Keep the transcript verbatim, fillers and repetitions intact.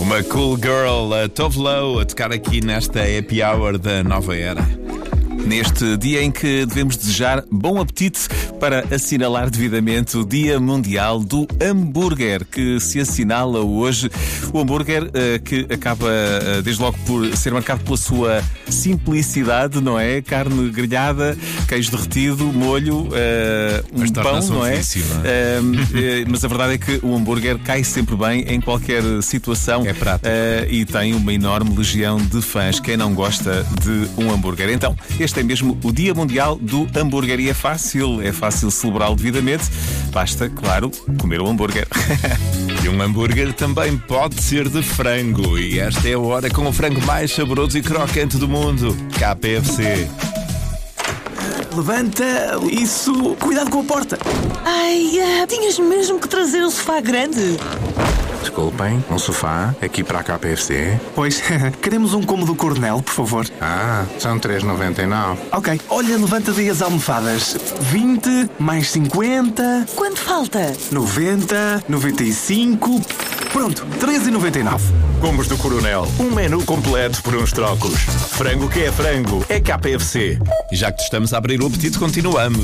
Uma cool girl, a Tove Lo, a tocar aqui nesta happy hour da nova era. Neste dia em que devemos desejar bom apetite para assinalar devidamente o Dia Mundial do Hambúrguer, que se assinala hoje. O hambúrguer uh, que acaba, uh, desde logo, por ser marcado pela sua simplicidade, não é? Carne grelhada, queijo derretido, molho, uh, um mas pão, não é? Difícil, não é? Uh, uh, mas a verdade é que o hambúrguer cai sempre bem em qualquer situação. É prático. Uh, e tem uma enorme legião de fãs. Quem não gosta de um hambúrguer? Então, este é mesmo o Dia Mundial do Hambúrguer e é fácil, é fácil celebrá-lo devidamente. Basta, claro, comer o hambúrguer. E um hambúrguer também pode ser de frango. E esta é a hora com o frango mais saboroso e crocante do mundo. K F C. Levanta isso. Cuidado com a porta. Ai, ah, tinhas mesmo que trazer o sofá grande. Desculpem, um sofá aqui para a K F C. Pois, queremos um cômodo coronel, por favor. Ah, são três reais e noventa e nove. Ok, olha, levanta daí as almofadas. vinte, mais cinquenta, Quanto falta? noventa, noventa e cinco. Pronto, três reais e noventa e nove. Combos do Coronel. Um menu completo por uns trocos. Frango que é frango. É K F C. E já que estamos a abrir o apetite, continuamos.